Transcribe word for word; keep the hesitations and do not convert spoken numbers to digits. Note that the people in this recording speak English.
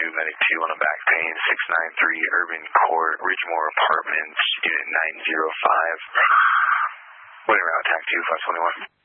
two, Medic two on a back pain, six nine three, Urban Court, Ridgemore Apartments, Unit nine zero five. Waiting around, T A C two, five twenty-one.